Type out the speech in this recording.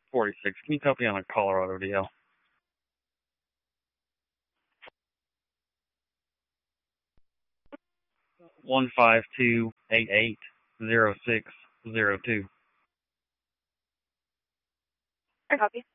46. Can you copy on a Colorado DL? 152880602. I copy.